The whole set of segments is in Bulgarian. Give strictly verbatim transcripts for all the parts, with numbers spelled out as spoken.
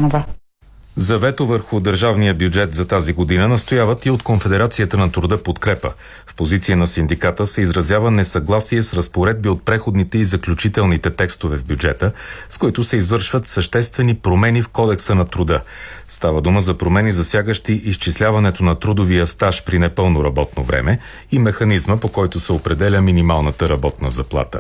Стефанова. За вето върху държавния бюджет за тази година настояват и от Конфедерацията на труда подкрепа. В позиция на синдиката се изразява несъгласие с разпоредби от преходните и заключителните текстове в бюджета, с които се извършват съществени промени в Кодекса на труда. Става дума за промени, засягащи изчисляването на трудовия стаж при непълно работно време и механизма, по който се определя минималната работна заплата.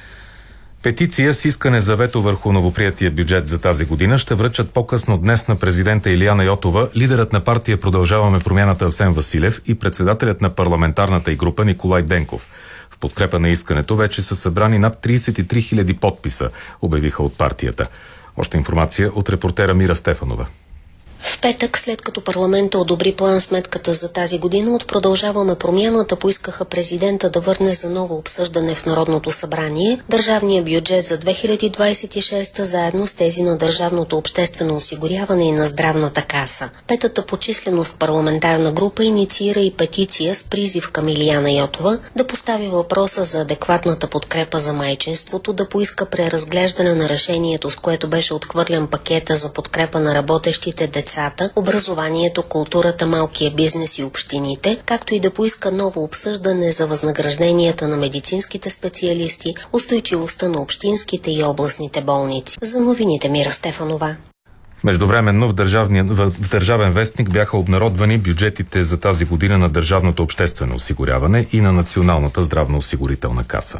Петиция с искане за вето върху новоприятия бюджет за тази година ще връчат по-късно днес на президента Илияна Йотова, лидерът на партия Продължаваме промяната Асен Василев и председателят на парламентарната й група Николай Денков. В подкрепа на искането вече са събрани над тридесет и три хиляди подписа, обявиха от партията. Още информация от репортера Мира Стефанова. В петък, след като парламента одобри план-сметката за тази година, от Продължаваме промяната поискаха президента да върне за ново обсъждане в Народното събрание държавния бюджет за две хиляди двадесет и шеста заедно с тези на държавното обществено осигуряване и на здравната каса. Петата по численост парламентарна група инициира и петиция с призив към Илияна Йотова да постави въпроса за адекватната подкрепа за майчинството, да поиска преразглеждане на решението, с което беше отхвърлен пакета за подкрепа на работещите деца, образованието, културата, малкия бизнес и общините, както и да поиска ново обсъждане за възнагражденията на медицинските специалисти, устойчивостта на общинските и областните болници. За новините Мира Стефанова. Междувременно в, държавния, в Държавен вестник бяха обнародвани бюджетите за тази година на Държавното обществено осигуряване и на Националната здравноосигурителна каса.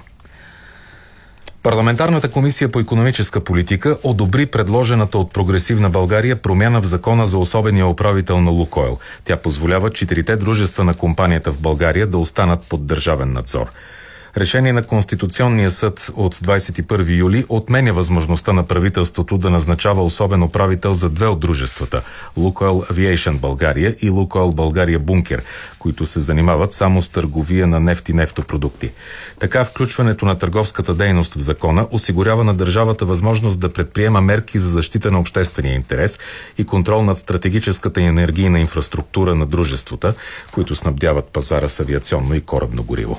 Парламентарната комисия по икономическа политика одобри предложената от Прогресивна България промяна в закона за особения управител на Лукойл. Тя позволява четирите дружества на компанията в България да останат под държавен надзор. Решение на Конституционния съд от двадесет и първи юли отменя възможността на правителството да назначава особен управител за две от дружествата – Лукойл Авиейшън България и Лукойл България Бункер, които се занимават само с търговия на нефт и нефтопродукти. Така включването на търговската дейност в закона осигурява на държавата възможност да предприема мерки за защита на обществения интерес и контрол над стратегическата и енергийна инфраструктура на дружествата, които снабдяват пазара с авиационно и корабно гориво.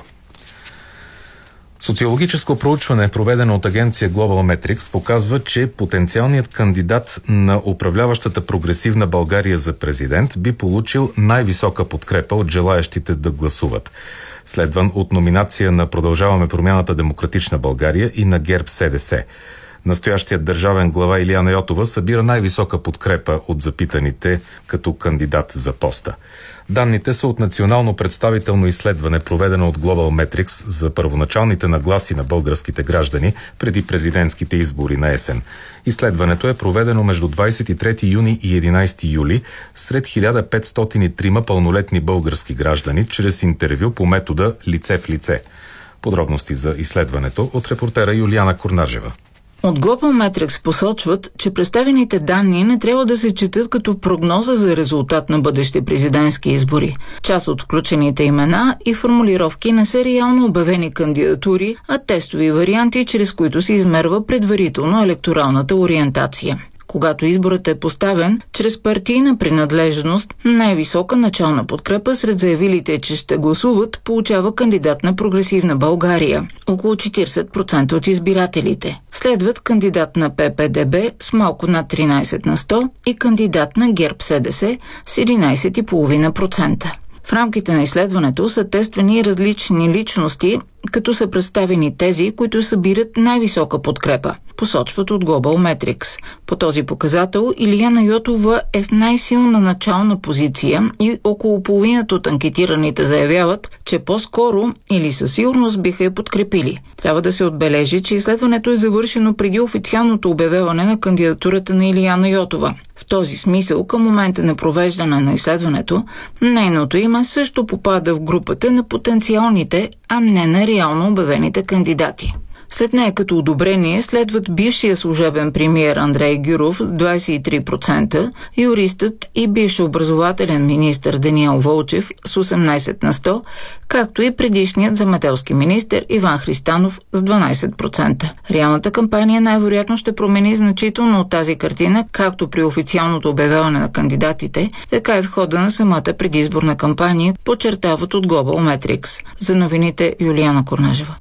Социологическо проучване, проведено от агенция Global Metrics, показва, че потенциалният кандидат на управляващата Прогресивна България за президент би получил най-висока подкрепа от желаещите да гласуват, следван от номинация на Продължаваме промяната Демократична България и на ГЕРБ СДС. Настоящият държавен глава Илияна Йотова събира най-висока подкрепа от запитаните като кандидат за поста. Данните са от национално представително изследване, проведено от Global Metrics за първоначалните нагласи на българските граждани преди президентските избори на есен. Изследването е проведено между двадесет и трети юни и единадесети юли сред хиляда петстотин и три пълнолетни български граждани чрез интервю по метода лице в лице. Подробности за изследването от репортера Юлиана Корнажева. От Global Metrics посочват, че представените данни не трябва да се четат като прогноза за резултат на бъдещи президентски избори. Част от включените имена и формулировки не са реално обявени кандидатури, а тестови варианти, чрез които се измерва предварително електоралната ориентация. Когато изборът е поставен чрез партийна принадлежност, най-висока начална подкрепа сред заявилите, че ще гласуват, получава кандидат на Прогресивна България – около четиридесет процента от избирателите. Следват кандидат на П П Д Б с малко над тринадесет на сто и кандидат на ГЕРБ СДС с единадесет цяло и пет процента. В рамките на изследването са тествани различни личности, като са представени тези, които събират най-висока подкрепа, посочват от Global Metrics. По този показател Илияна Йотова е в най-силна начална позиция и около половината от анкетираните заявяват, че по-скоро или със сигурност биха я подкрепили. Трябва да се отбележи, че изследването е завършено преди официалното обявяване на кандидатурата на Илияна Йотова. В този смисъл, към момента на провеждане на изследването, нейното име също попада в групата на потенциалните, а не на реално обявените кандидати. След нея като одобрение следват бившия служебен премиер Андрей Гюров с двадесет и три процента, юристът и бивш образователен министър Даниел Вълчев с осемнадесет на сто, както и предишният земеделски министър Иван Христанов с дванадесет процента. Реалната кампания най-вероятно ще промени значително от тази картина, както при официалното обявяване на кандидатите, така и в хода на самата предизборна кампания, подчертават от Global Metrics. За новините Юлиана Корнажева.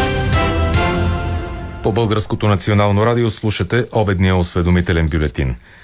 По Българското национално радио слушате обедния осведомителен бюлетин.